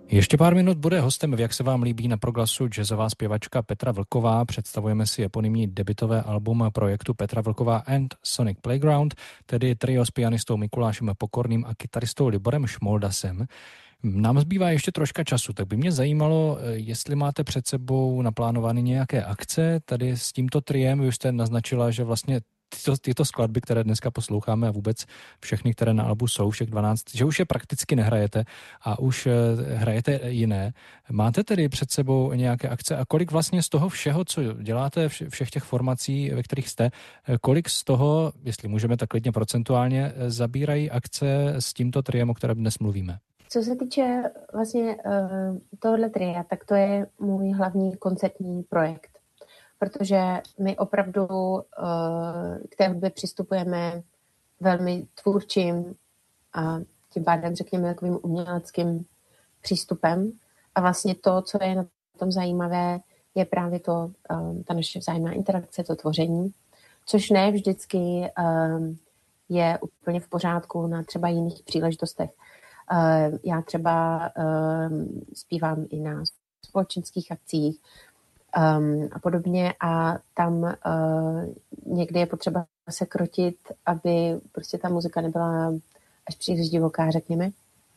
Ještě pár minut bude hostem v Jak se vám líbí na Proglasu jazzová zpěvačka Petra Vlková. Představujeme si eponymní debutové album projektu Petra Vlková and Sonic Playground, tedy trio s pianistou Mikulášem Pokorným a kytaristou Liborem Šmoldasem. Nám zbývá ještě troška času, tak by mě zajímalo, jestli máte před sebou naplánovány nějaké akce tady s tímto triem. Vy už jste naznačila, že vlastně tyto skladby, které dneska posloucháme a vůbec všechny, které na albu jsou, všech 12, že už je prakticky nehrajete a už hrajete jiné. Máte tedy před sebou nějaké akce a kolik vlastně z toho všeho, co děláte, všech těch formací, ve kterých jste, kolik z toho, jestli můžeme tak klidně procentuálně, zabírají akce s tímto triem, o kterém dnes mluvíme? Co se týče vlastně tohohle tria, tak to je můj hlavní koncertní projekt, protože my opravdu k té hudbě přistupujeme velmi tvůrčím a tím pádem řekněme takovým uměleckým přístupem a vlastně to, co je na tom zajímavé, je právě to, ta naše vzájemná interakce, to tvoření, což ne vždycky je úplně v pořádku na třeba jiných příležitostech. Já třeba zpívám i na společenských akcích a podobně a tam někdy je potřeba se krotit, aby prostě ta muzika nebyla až příliš divoká, řekněme.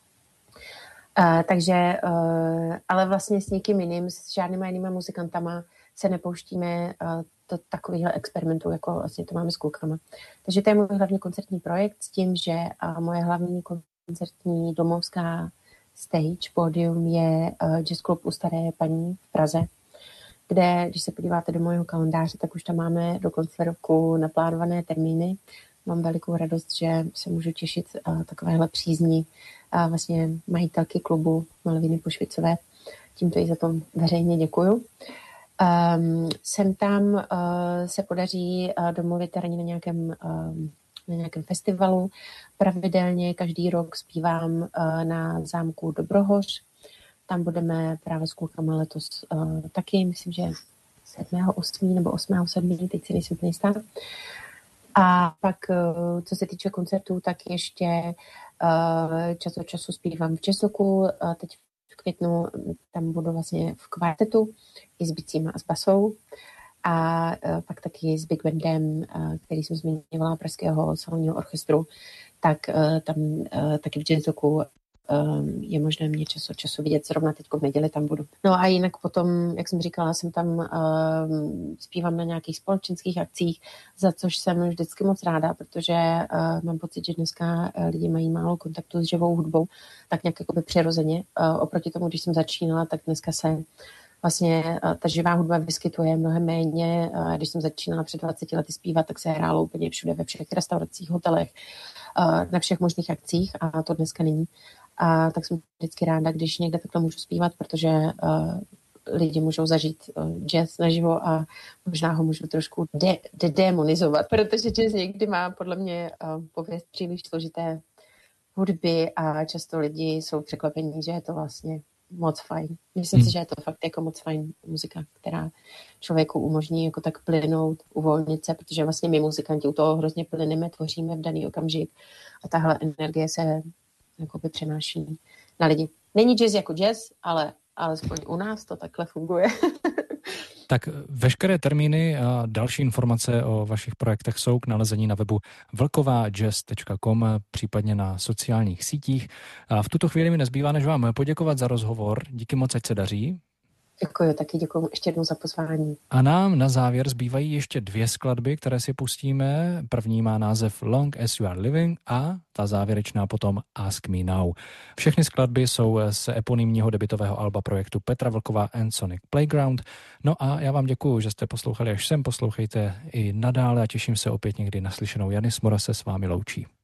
Takže, ale vlastně s nikým jiným, s žádnýma jinýma muzikantama se nepouštíme do takovýchhle experimentů, jako vlastně to máme s klukama. Takže to je můj hlavní koncertní projekt s tím, že moje hlavní koncertní domovská stage, pódium je Jazz Club u Staré paní v Praze, kde, když se podíváte do mého kalendáře, tak už tam máme do konce roku naplánované termíny. Mám velikou radost, že se můžu těšit takovéhle přízní vlastně majitelky klubu Malviny Pošvicové. Tímto jí za to veřejně děkuju. Sem tam se podaří domluvit tady na nějakém festivalu. Pravidelně každý rok zpívám na zámku Dobrohoř. Tam budeme právě s klukama letos taky, myslím, že 7.8. nebo 8.7., teď si nejsem úplně jistá. A pak, co se týče koncertů, tak ještě čas od času zpívám v Jazzoku. Teď v květnu tam budu vlastně v kvartetu i s bicíma a s basou. A pak taky s Big Bandem, který jsem zmiňovala, Pražského salonního orchestru, tak tam taky v Jazzoku je možné mě čas od času vidět, zrovna teď v neděli tam budu. No a jinak potom, jak jsem říkala, jsem tam zpívám na nějakých společenských akcích, za což jsem vždycky moc ráda, protože mám pocit, že dneska lidi mají málo kontaktu s živou hudbou, tak nějak jakoby přirozeně. Oproti tomu, když jsem začínala, tak dneska se vlastně ta živá hudba vyskytuje mnohem méně. Když jsem začínala před 20 lety zpívat, tak se hrálo úplně všude, ve všech restauracích, hotelech, na všech možných akcích a to dneska není. A tak jsem vždycky ráda, když někde takhle můžu zpívat, protože lidi můžou zažít jazz naživo a možná ho můžu trošku demonizovat, protože jazz někdy má podle mě pověst příliš složité hudby a často lidi jsou překvapení, že je to vlastně moc fajn. Myslím si, že je to fakt jako moc fajn muzika, která člověku umožní jako tak plynout, uvolnit se, protože vlastně my muzikanti u toho hrozně plyneme, tvoříme v daný okamžik a tahle energie se jakoby přenáší na lidi. Není jazz jako jazz, ale alespoň u nás to takhle funguje. Tak veškeré termíny a další informace o vašich projektech jsou k nalezení na webu vlkovajazz.com, případně na sociálních sítích. A v tuto chvíli mi nezbývá, než vám poděkovat za rozhovor. Díky moc, ať se daří. Děkuji, taky děkuji ještě jednou za pozvání. A nám na závěr zbývají ještě 2 skladby, které si pustíme. První má název Long as You Are Living a ta závěrečná potom Ask Me Now. Všechny skladby jsou z eponymního debutového alba projektu Petra Vlková and Sonic Playground. No a já vám děkuju, že jste poslouchali až sem. Poslouchejte i nadále a těším se opět někdy naslyšenou. Janis Mora se s vámi loučí.